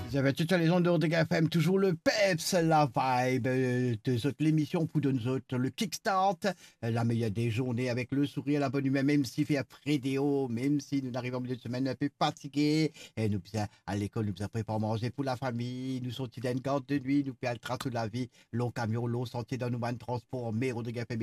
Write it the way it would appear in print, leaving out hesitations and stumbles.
J'avais tout les ondes de Rodrigue FM, toujours le peps, la vibe, de l'émission pour de nous autres, le kickstart, la meilleure des journées avec le sourire, la bonne humeur, même s'il fait frédéo, même si nous arrivons au milieu de semaine un peu fatigués, et nous, à l'école, nous avons préparé à manger pour la famille, nous sommes dans une garde de nuit, nous faisons le trace de la vie, long camion, long sentier dans nos moyens de transport, mais Rodrigue FM